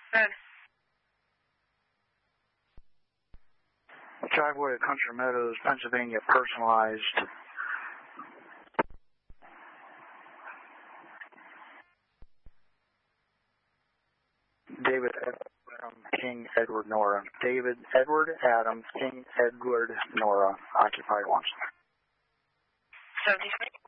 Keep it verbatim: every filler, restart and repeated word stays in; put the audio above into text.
Good. Driveway of Country Meadows, Pennsylvania, personalized. David Adam King Edward Nora. David Edward Adam King Edward Nora, occupied once. seventy-three.